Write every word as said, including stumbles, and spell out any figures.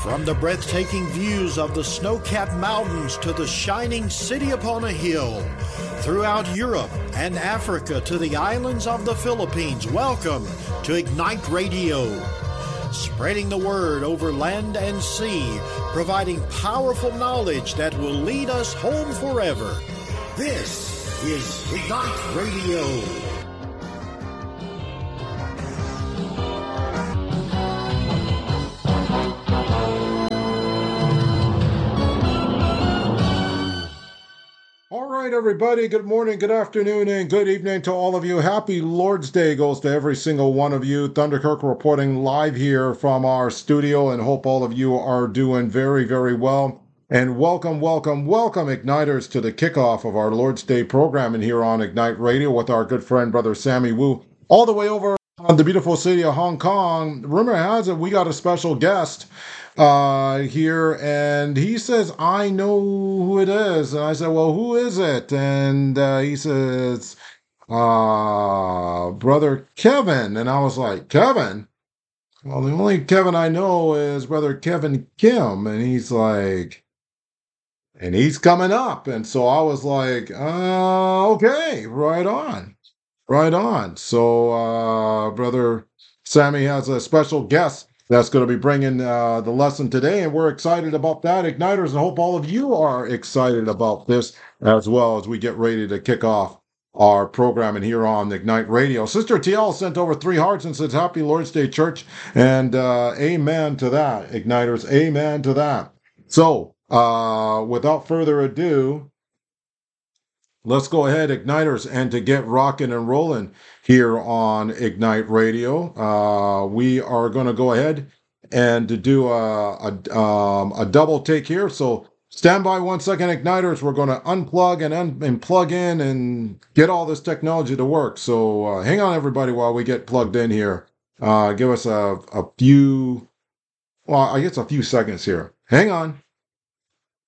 From the breathtaking views of the snow-capped mountains to the shining city upon a hill, throughout Europe and Africa to the islands of the Philippines, welcome to Ignite Radio. Spreading the word over land and sea, providing powerful knowledge that will lead us home forever. This is Ignite Radio. All right, everybody, good morning, good afternoon, and good evening to all of you. Happy Lord's Day goes to every single one of you. Thunderkirk reporting live here from our studio, and hope all of you are doing very, very well. And welcome, welcome, welcome, Igniters, to the kickoff of our Lord's Day programming here on Ignite Radio with our good friend, Brother Sammy Wu, all the way over on the beautiful city of Hong Kong. Rumor has it we got a special guest uh here, and he says, I know who it is. And I said, well, who is it? And uh he says, uh Brother Kevin. And I was like, Kevin? Well, the only Kevin I know is Brother Kevin Kim. And he's like, and he's coming up. And so I was like, uh okay, right on, right on. So uh Brother Sammy has a special guest that's going to be bringing uh, the lesson today, and we're excited about that, Igniters, and hope all of you are excited about this as well as we get ready to kick off our programming here on Ignite Radio. Sister T L sent over three hearts and says, Happy Lord's Day, Church, and uh, amen to that, Igniters, amen to that. So, uh, without further ado, let's go ahead, Igniters, and to get rocking and rolling here on Ignite Radio, uh, we are going to go ahead and to do a, a, um, a double take here. So stand by one second, Igniters. We're going to unplug and, un- and plug in and get all this technology to work. So uh, hang on, everybody, while we get plugged in here. Uh, give us a, a few, well, I guess a few seconds here. Hang on.